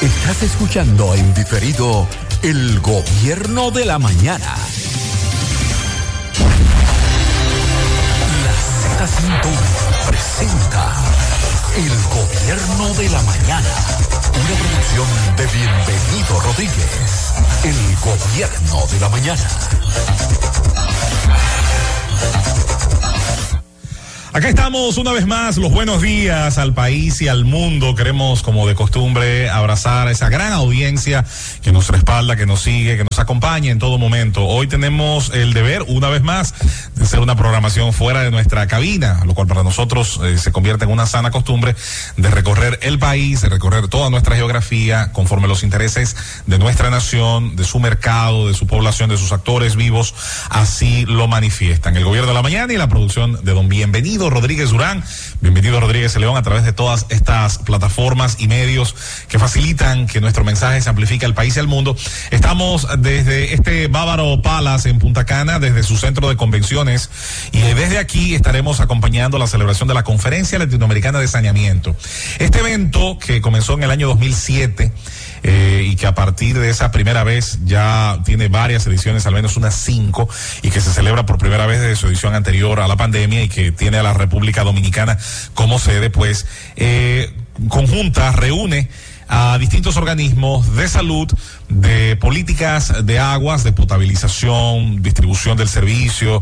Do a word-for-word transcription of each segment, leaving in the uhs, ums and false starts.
Estás escuchando en diferido El Gobierno de la Mañana. La Z ciento uno presenta El Gobierno de la Mañana, una producción de Bienvenido Rodríguez. El Gobierno de la Mañana. Acá estamos una vez más, los buenos días al país y al mundo. Queremos, como de costumbre, abrazar a esa gran audiencia que nos respalda, que nos sigue, que nos acompaña en todo momento. Hoy tenemos el deber, una vez más, de hacer una programación fuera de nuestra cabina, lo cual para nosotros eh, se convierte en una sana costumbre de recorrer el país, de recorrer toda nuestra geografía conforme los intereses de nuestra nación, de su mercado, de su población, de sus actores vivos, así lo manifiestan. El Gobierno de la Mañana y la producción de don Bienvenido Rodríguez Durán. Bienvenido Rodríguez León, a través de todas estas plataformas y medios que facilitan que nuestro mensaje se amplifique al país y al mundo. Estamos desde este Bávaro Palace en Punta Cana, desde su centro de convenciones, y desde aquí estaremos acompañando la celebración de la Conferencia Latinoamericana de Saneamiento. Este evento, que comenzó en el año dos mil siete, Eh, y que a partir de esa primera vez ya tiene varias ediciones, al menos unas cinco, y que se celebra por primera vez desde su edición anterior a la pandemia, y que tiene a la República Dominicana como sede, pues eh, conjunta, reúne a distintos organismos de salud, de políticas de aguas, de potabilización, distribución del servicio,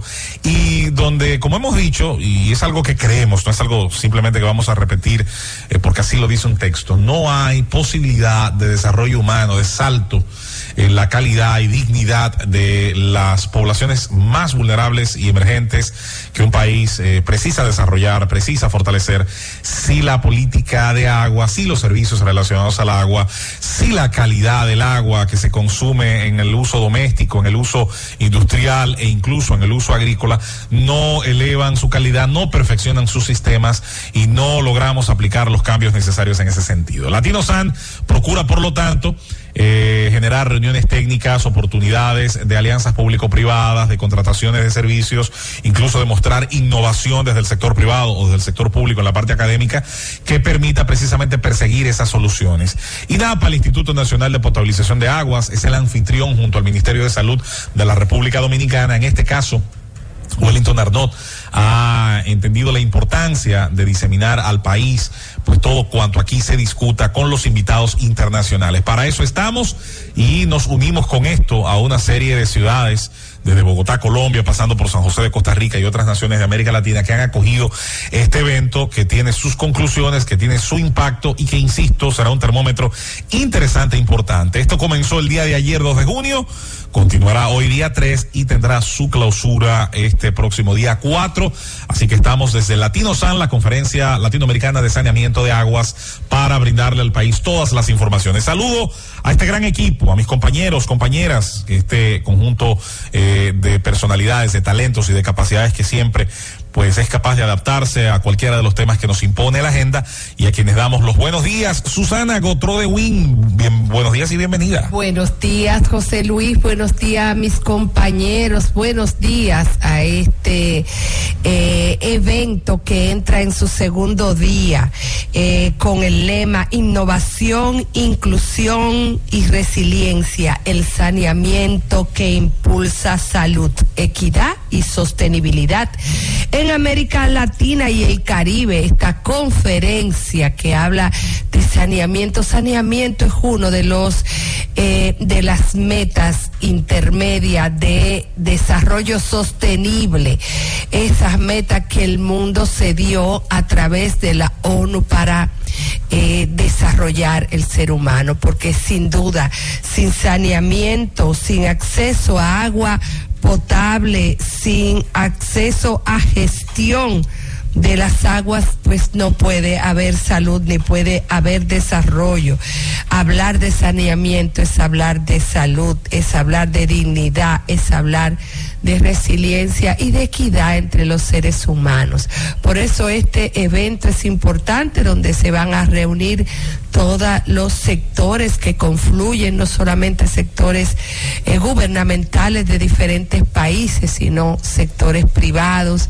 y donde, como hemos dicho, y es algo que creemos, no es algo simplemente que vamos a repetir eh, porque así lo dice un texto, no hay posibilidad de desarrollo humano, de salto en la calidad y dignidad de las poblaciones más vulnerables y emergentes que un país eh, precisa desarrollar, precisa fortalecer, si la política de agua, si los servicios relacionados al agua, si la calidad del agua que se consume en el uso doméstico, en el uso industrial e incluso en el uso agrícola, no elevan su calidad, no perfeccionan sus sistemas y no logramos aplicar los cambios necesarios en ese sentido. Latinosan procura, por lo tanto, Eh, generar reuniones técnicas, oportunidades de alianzas público-privadas, de contrataciones de servicios, incluso de mostrar innovación desde el sector privado o desde el sector público en la parte académica, que permita precisamente perseguir esas soluciones. INAPA, el Instituto Nacional de Potabilización de Aguas, es el anfitrión junto al Ministerio de Salud de la República Dominicana. En este caso, Wellington Arnott ha entendido la importancia de diseminar al país pues todo cuanto aquí se discuta con los invitados internacionales. Para eso estamos y nos unimos con esto a una serie de ciudades, desde Bogotá, Colombia, pasando por San José de Costa Rica y otras naciones de América Latina, que han acogido este evento, que tiene sus conclusiones, que tiene su impacto y que, insisto, será un termómetro interesante e importante. Esto comenzó el día de ayer, dos de junio, continuará hoy día tres y tendrá su clausura este próximo día cuatro. Así que estamos desde Latinosan, la Conferencia Latinoamericana de Saneamiento de Aguas, para brindarle al país todas las informaciones. Saludo a este gran equipo, a mis compañeros, compañeras, este conjunto eh, de personalidades, de talentos y de capacidades que siempre pues es capaz de adaptarse a cualquiera de los temas que nos impone la agenda, y a quienes damos los buenos días. Susana Gotró de Win, bien, buenos días y bienvenida. Buenos días, José Luis, buenos días a mis compañeros, buenos días a este eh, evento que entra en su segundo día eh, con el lema Innovación, Inclusión y Resiliencia, el saneamiento que impulsa salud, equidad y sostenibilidad en América Latina y el Caribe. Esta conferencia que habla de saneamiento, saneamiento es uno de los eh, de las metas intermedias de desarrollo sostenible, esas metas que el mundo se dio a través de la ONU para Eh, desarrollar el ser humano, porque sin duda, sin saneamiento, sin acceso a agua potable, sin acceso a gestión de las aguas, pues no puede haber salud ni puede haber desarrollo. Hablar de saneamiento es hablar de salud, es hablar de dignidad, es hablar de resiliencia y de equidad entre los seres humanos. Por eso este evento es importante, donde se van a reunir todos los sectores que confluyen, no solamente sectores eh, gubernamentales de diferentes países, sino sectores privados,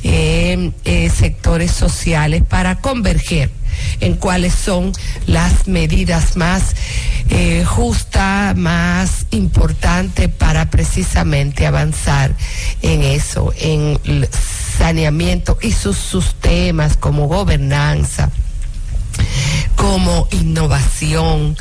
eh, eh, sectores sociales, para converger en cuáles son las medidas más eh, justa, más importante para precisamente avanzar en eso, en el saneamiento y sus, sus temas como gobernanza, como innovación,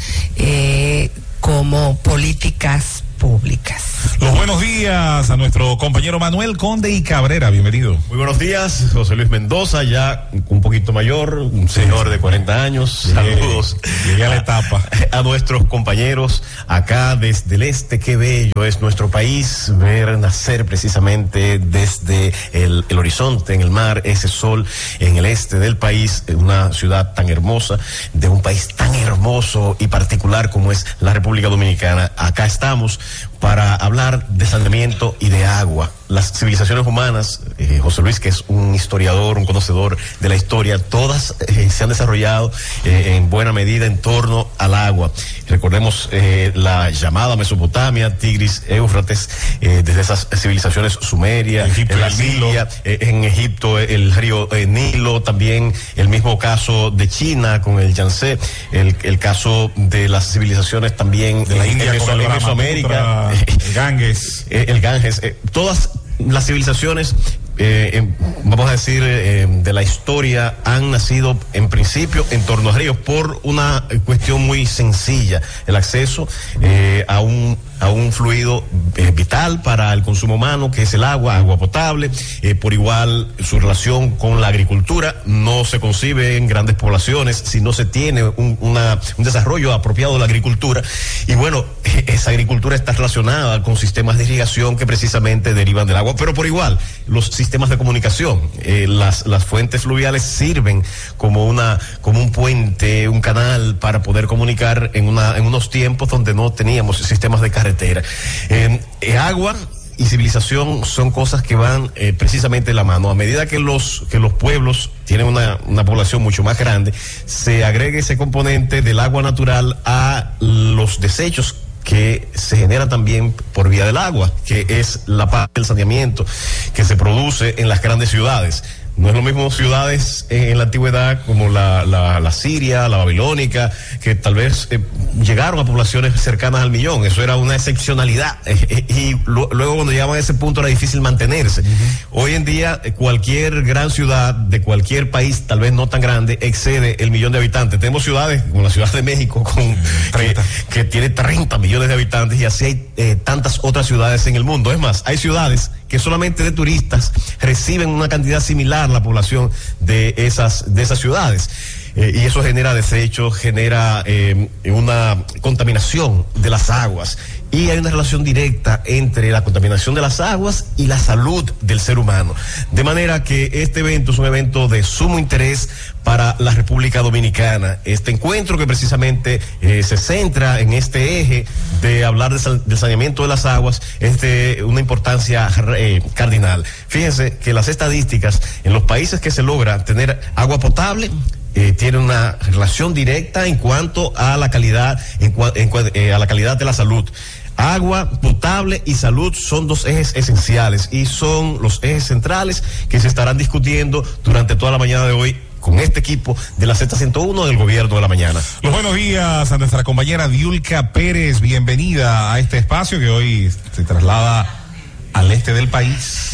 eh, como políticas públicas. Los buenos días a nuestro compañero Manuel Conde y Cabrera, bienvenido. Muy buenos días, José Luis Mendoza, ya un poquito mayor, un señor de cuarenta años. Llegué, Saludos. Llegué a la etapa. A, a nuestros compañeros acá desde el este, qué bello es nuestro país, ver nacer precisamente desde el, el horizonte, en el mar, ese sol en el este del país, una ciudad tan hermosa, de un país tan hermoso y particular como es la República Dominicana. Acá estamos para hablar de saneamiento y de agua. Las civilizaciones humanas, eh, José Luis, que es un historiador, un conocedor de la historia, todas eh, se han desarrollado eh, en buena medida en torno al agua. Recordemos eh, la llamada Mesopotamia, Tigris, Éufrates, eh, desde esas civilizaciones Sumeria, Egipto, en la el Nilo. Siria, eh, en Egipto el río eh, Nilo, también el mismo caso de China con el Yangtze, el, el caso de las civilizaciones también de la en, India en, con Meso, el en Mesoamérica, el Ganges, eh, el Ganges, eh, todas las civilizaciones, eh, eh, vamos a decir, eh, de la historia han nacido en principio en torno a ríos por una cuestión muy sencilla, el acceso eh, a un a un fluido eh, vital para el consumo humano, que es el agua, agua potable. Eh, por igual, su relación con la agricultura no se concibe en grandes poblaciones si no se tiene un, una, un desarrollo apropiado de la agricultura. Y bueno, esa agricultura está relacionada con sistemas de irrigación que precisamente derivan del agua, pero por igual, los sistemas de comunicación, eh, las, las fuentes fluviales sirven como una, como un puente, un canal para poder comunicar en una, en unos tiempos donde no teníamos sistemas de carretera. Eh, eh, agua y civilización son cosas que van eh, precisamente de la mano. A medida que los que los pueblos tienen una, una población mucho más grande, se agrega ese componente del agua natural a los desechos que se genera también por vía del agua, que es la parte del saneamiento que se produce en las grandes ciudades. No es lo mismo ciudades eh, en la antigüedad como la, la, la Siria, la babilónica, que tal vez eh, llegaron a poblaciones cercanas al millón. Eso era una excepcionalidad. Eh, eh, y lo, luego cuando llegaban a ese punto era difícil mantenerse. Uh-huh. Hoy en día eh, cualquier gran ciudad de cualquier país, tal vez no tan grande, excede el millón de habitantes. Tenemos ciudades como la Ciudad de México con treinta, que, que tiene treinta millones de habitantes, y así hay eh, tantas otras ciudades en el mundo. Es más, hay ciudades que solamente de turistas reciben una cantidad similar a la población de esas de esas ciudades. Eh, y eso genera desechos, genera eh, una contaminación de las aguas. Y hay una relación directa entre la contaminación de las aguas y la salud del ser humano. De manera que este evento es un evento de sumo interés para la República Dominicana. Este encuentro que precisamente eh, se centra en este eje de hablar de sal, del saneamiento de las aguas es de una importancia eh, cardinal. Fíjense que las estadísticas en los países que se logra tener agua potable Eh, tiene una relación directa en cuanto a la calidad, en, en, eh, a la calidad de la salud. Agua potable y salud son dos ejes esenciales y son los ejes centrales que se estarán discutiendo durante toda la mañana de hoy con este equipo de la Z ciento uno del Gobierno de la Mañana. Los buenos días a nuestra compañera Diulca Pérez, bienvenida a este espacio que hoy se traslada al este del país.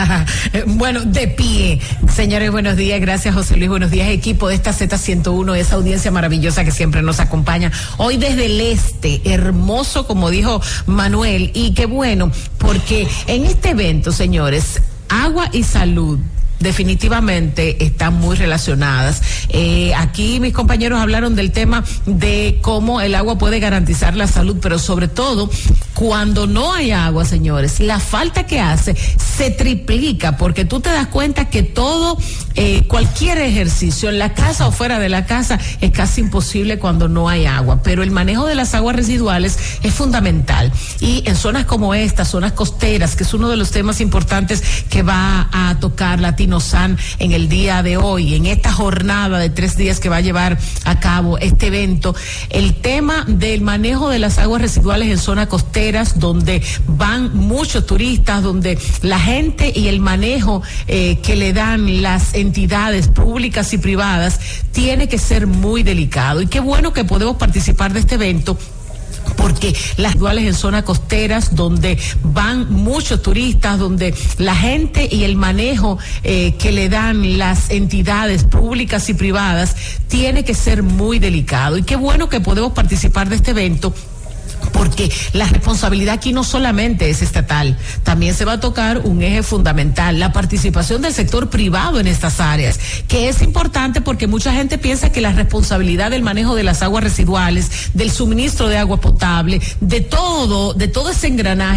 Bueno, de pie. Señores, buenos días. Gracias, José Luis. Buenos días, equipo de esta Z ciento uno, esa audiencia maravillosa que siempre nos acompaña. Hoy desde el este, hermoso, como dijo Manuel, y qué bueno, porque en este evento, señores, agua y salud definitivamente están muy relacionadas. Eh, aquí mis compañeros hablaron del tema de cómo el agua puede garantizar la salud, pero sobre todo cuando no hay agua, señores, la falta que hace se triplica, porque tú te das cuenta que todo, eh, cualquier ejercicio en la casa o fuera de la casa es casi imposible cuando no hay agua, pero el manejo de las aguas residuales es fundamental, y en zonas como esta, zonas costeras, que es uno de los temas importantes que va a tocar la San en el día de hoy, en esta jornada de tres días que va a llevar a cabo este evento, el tema del manejo de las aguas residuales en zonas costeras donde van muchos turistas, donde la gente y el manejo eh, que le dan las entidades públicas y privadas tiene que ser muy delicado. Y qué bueno que podemos participar de este evento porque las residuales en zonas costeras donde van muchos turistas, donde la gente y el manejo eh, que le dan las entidades públicas y privadas tiene que ser muy delicado. Y qué bueno que podemos participar de este evento, porque la responsabilidad aquí no solamente es estatal, también se va a tocar un eje fundamental, la participación del sector privado en estas áreas, que es importante porque mucha gente piensa que la responsabilidad del manejo de las aguas residuales, del suministro de agua potable, de todo, de todo ese engranaje